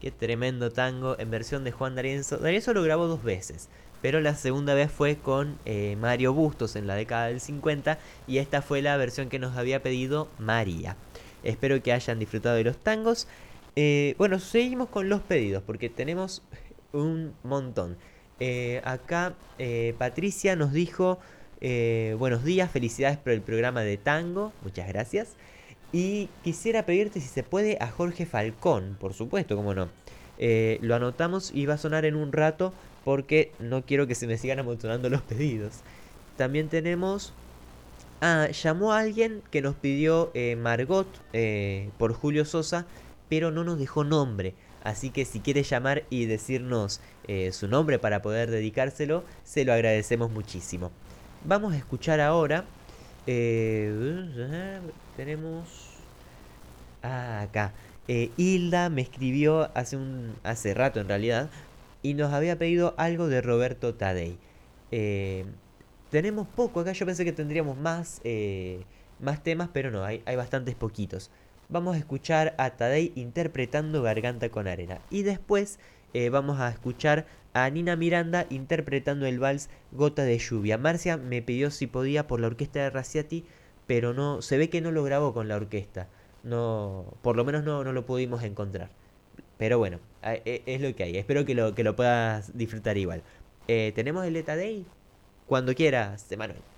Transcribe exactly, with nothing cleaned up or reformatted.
Qué tremendo tango en versión de Juan D'Arienzo. D'Arienzo lo grabó dos veces, pero la segunda vez fue con eh, Mario Bustos en la década del cincuenta y esta fue la versión que nos había pedido María. Espero que hayan disfrutado de los tangos. Eh, bueno, seguimos con los pedidos porque tenemos un montón. Eh, acá eh, Patricia nos dijo eh, buenos días, felicidades por el programa de tango, muchas gracias. Y quisiera pedirte si se puede a Jorge Falcón, por supuesto, cómo no. Eh, lo anotamos y va a sonar en un rato porque no quiero que se me sigan amontonando los pedidos. También tenemos... Ah, llamó a alguien que nos pidió eh, Margot eh, por Julio Sosa, pero no nos dejó nombre. Así que si quiere llamar y decirnos eh, su nombre para poder dedicárselo, se lo agradecemos muchísimo. Vamos a escuchar ahora. eh, tenemos... Ah, acá. Eh, Hilda me escribió hace un hace rato en realidad y nos había pedido algo de Roberto Tadei. Eh, Tenemos poco acá, yo pensé que tendríamos más, eh, más temas, pero no, hay, hay bastantes poquitos. Vamos a escuchar a Tadei interpretando Garganta con Arena. Y después eh, vamos a escuchar a Nina Miranda interpretando el vals Gota de Lluvia. Marcia me pidió si podía por la orquesta de Raciati, pero no, se ve que no lo grabó con la orquesta. No, por lo menos no, no lo pudimos encontrar. Pero bueno, e- es lo que hay. Espero que lo, que lo puedas disfrutar igual. Eh, ¿Tenemos el de Tadei? Cuando quieras, Emanuel.